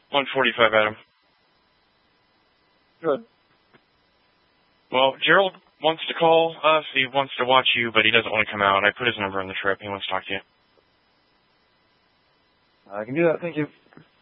145, Adam. Good. Well, Gerald wants to call us. He wants to watch you, but he doesn't want to come out. I put his number on the trip. He wants to talk to you. I can do that. Thank you.